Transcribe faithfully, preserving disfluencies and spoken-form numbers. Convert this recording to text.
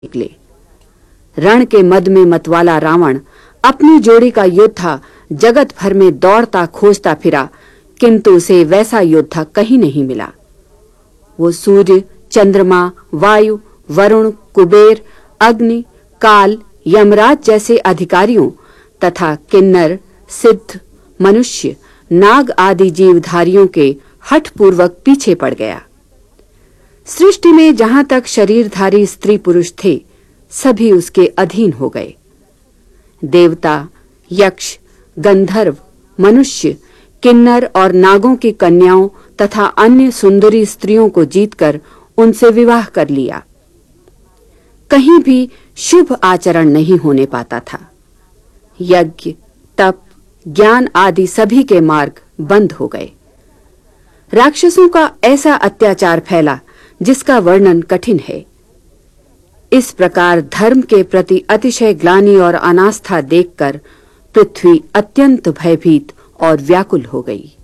निकले। रण के मद में मतवाला रावण अपनी जोड़ी का योद्धा जगत भर में दौड़ता खोजता फिरा, किंतु उसे वैसा योद्धा कहीं नहीं मिला। वो सूर्य, चंद्रमा, वायु, वरुण, कुबेर, अग्नि, काल, यमराज जैसे अधिकारियों तथा किन्नर, सिद्ध, मनुष्य, नाग आदि जीवधारियों के हठपूर्वक पीछे पड़ गया। सृष्टि में जहां तक शरीरधारी स्त्री पुरुष थे, सभी उसके अधीन हो गए। देवता, यक्ष, गंधर्व, मनुष्य, किन्नर और नागों की कन्याओं तथा अन्य सुंदरी स्त्रियों को जीतकर उनसे विवाह कर लिया। कहीं भी शुभ आचरण नहीं होने पाता था। यज्ञ, तप, ज्ञान आदि सभी के मार्ग बंद हो गए। राक्षसों का ऐसा अत्याचार फैला जिसका वर्णन कठिन है। इस प्रकार धर्म के प्रति अतिशय ग्लानि और अनास्था देखकर पृथ्वी अत्यंत भयभीत और व्याकुल हो गई।